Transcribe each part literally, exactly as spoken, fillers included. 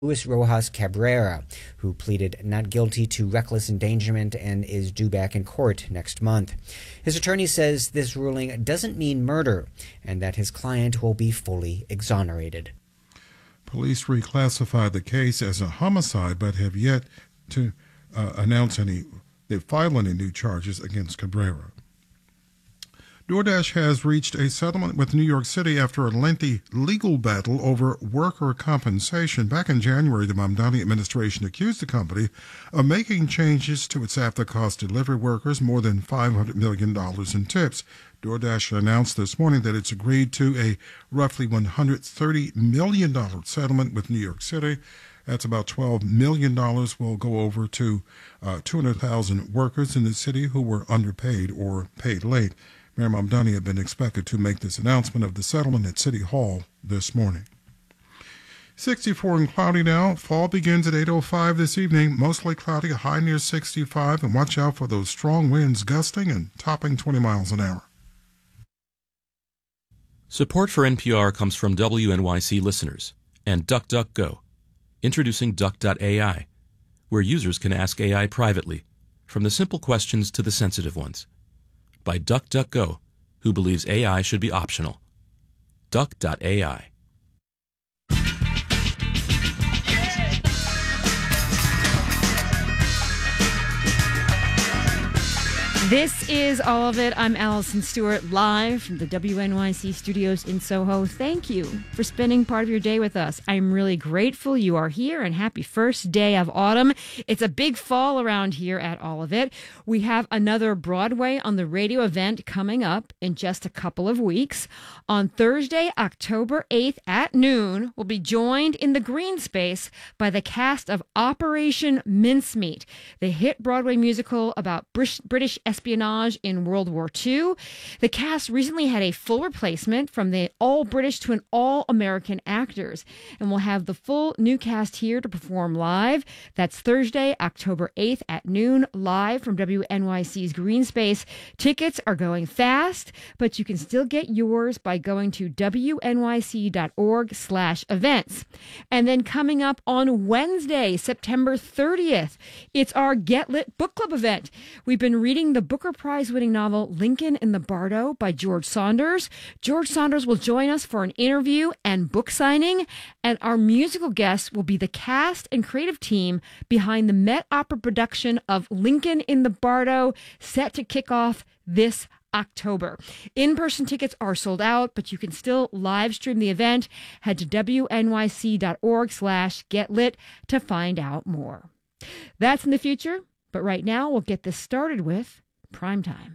Luis Rojas Cabrera, who pleaded not guilty to reckless endangerment and is due back in court next month. His attorney says this ruling doesn't mean murder and that his client will be fully exonerated. Police reclassified the case as a homicide but have yet to uh, announce any, they file any new charges against Cabrera. DoorDash has reached a settlement with New York City after a lengthy legal battle over worker compensation. Back in January, the Mamdani administration accused the company of making changes to its app that cost delivery workers more than five hundred million dollars in tips. DoorDash announced this morning that it's agreed to a roughly one hundred thirty million dollars settlement with New York City. That's about twelve million dollars will go over to uh, two hundred thousand workers in the city who were underpaid or paid late. Mayor Mamdani had been expected to make this announcement of the settlement at City Hall this morning. sixty-four and cloudy now. Fall begins at eight oh five this evening. Mostly cloudy, a high near sixty-five. And watch out for those strong winds gusting and topping twenty miles an hour. Support for N P R comes from W N Y C listeners and DuckDuckGo, introducing Duck dot A I, where users can ask A I privately, from the simple questions to the sensitive ones. By DuckDuckGo, who believes A I should be optional. Duck dot A I. This is All of It. I'm Allison Stewart, live from the W N Y C studios in Soho. Thank you for spending part of your day with us. I'm really grateful you are here, and happy first day of autumn. It's a big fall around here at All of It. We have another Broadway on the Radio event coming up in just a couple of weeks. On Thursday, October eighth at noon, we'll be joined in the green space by the cast of Operation Mincemeat, the hit Broadway musical about British espionage in World War Two. The cast recently had a full replacement from the all-British to an all-American actors. And we'll have the full new cast here to perform live. That's Thursday, October eighth at noon, live from W N Y C's Green Space. Tickets are going fast, but you can still get yours by going to W N Y C dot org slash events. And then coming up on Wednesday, September thirtieth, it's our Get Lit Book Club event. We've been reading the Booker Prize-winning novel Lincoln in the Bardo by George Saunders. George Saunders will join us for an interview and book signing, and our musical guest will be the cast and creative team behind the Met Opera production of Lincoln in the Bardo, set to kick off this October. In-person tickets are sold out, but you can still live stream the event. Head to W N Y C dot org slash get lit to find out more. That's in the future. But right now, we'll get this started with Primetime.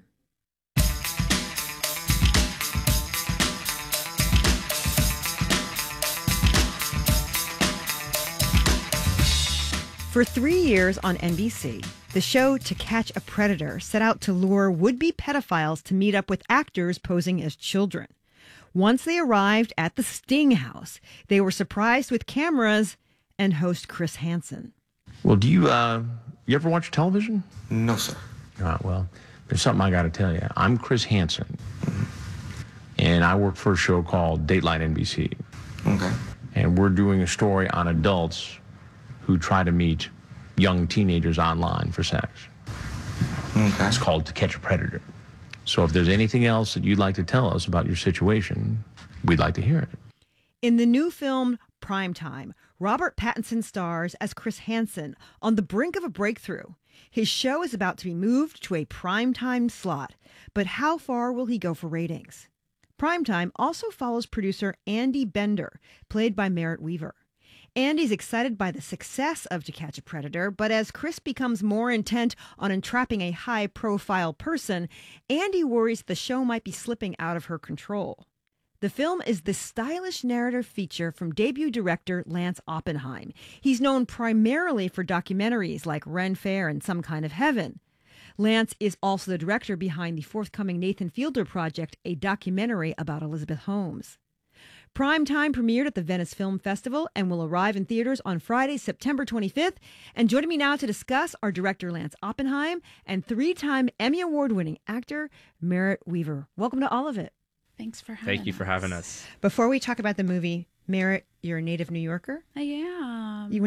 For three years on N B C, the show To Catch a Predator set out to lure would-be pedophiles to meet up with actors posing as children. Once they arrived at the Sting House, they were surprised with cameras and host Chris Hansen. Well, do you, uh, you ever watch television? No, sir. All right, well, there's something I got to tell you. I'm Chris Hansen, mm-hmm. and I work for a show called Dateline N B C. Okay. And we're doing a story on adults who try to meet young teenagers online for sex. Okay. It's called To Catch a Predator. So if there's anything else that you'd like to tell us about your situation, we'd like to hear it. In the new film Primetime, Robert Pattinson stars as Chris Hansen on the brink of a breakthrough. His show is about to be moved to a primetime slot, but how far will he go for ratings? Primetime also follows producer Andy Bender, played by Merritt Wever. Andy's excited by the success of To Catch a Predator, but as Chris becomes more intent on entrapping a high-profile person, Andy worries the show might be slipping out of her control. The film is the stylish narrative feature from debut director Lance Oppenheim. He's known primarily for documentaries like Ren Fair and Some Kind of Heaven. Lance is also the director behind the forthcoming Nathan Fielder project, a documentary about Elizabeth Holmes. Primetime premiered at the Venice Film Festival and will arrive in theaters on Friday, September twenty-fifth. And joining me now to discuss are director Lance Oppenheim and three-time Emmy Award-winning actor Merritt Wever. Welcome to All of It. Thanks for having us. Thank you for having us. Before we talk about the movie Merritt, you're a native New Yorker? I am. You